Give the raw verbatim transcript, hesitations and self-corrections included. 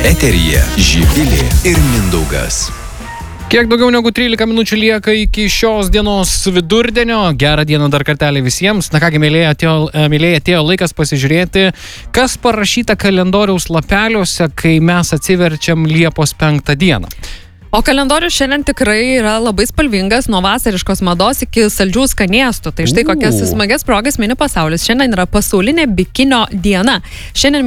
Eteryje Živilė ir Mindaugas. Kiek daugiau negu trylika minučių lieka iki šios dienos vidurdienio. Gerą dieną dar kartelį visiems. Na kągi, mėlyje atėjo, mėlyje atėjo laikas pasižiūrėti, kas parašyta kalendoriaus lapeliuose, kai mes atsiverčiam Liepos penktą dieną. O kalendorius šiandien tikrai yra labai spalvingas, nuo vasariškos mados iki saldžių skanėstų. Tai štai kokias smagias progas mini pasaulis. Šiandien yra pasaulinė bikinio diena. Šiandien